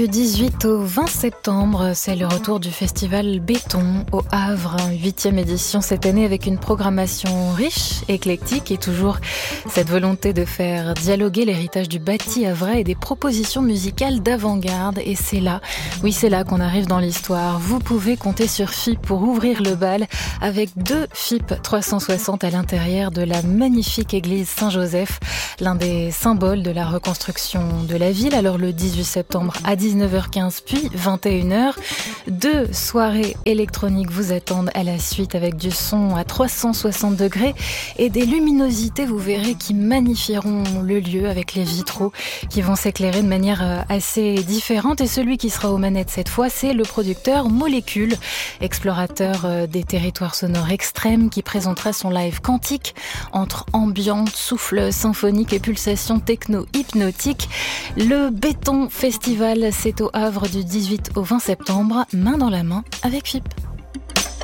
Du 18 au 20 septembre, c'est le retour du festival Béton au Havre, 8e édition cette année avec une programmation riche, éclectique et toujours cette volonté de faire dialoguer l'héritage du bâti havrais et des propositions musicales d'avant-garde. Et c'est là, oui c'est là qu'on arrive dans l'histoire. Vous pouvez compter sur FIP pour ouvrir le bal avec 2 FIP 360 à l'intérieur de la magnifique église Saint-Joseph, l'un des symboles de la reconstruction de la ville. Alors le 18 septembre à 19h15 puis 21h, 2 soirées électroniques vous attendent à la suite avec du son à 360 degrés et des luminosités, vous verrez, qui magnifieront le lieu avec les vitraux qui vont s'éclairer de manière assez différente. Et celui qui sera aux manettes cette fois, c'est le producteur Molécule, explorateur des territoires sonores extrêmes, qui présentera son live quantique entre ambiance, souffle symphonique et pulsations techno-hypnotiques. Le Béton Festival, c'est au Havre du 18 au 20 septembre, main dans la main avec FIP.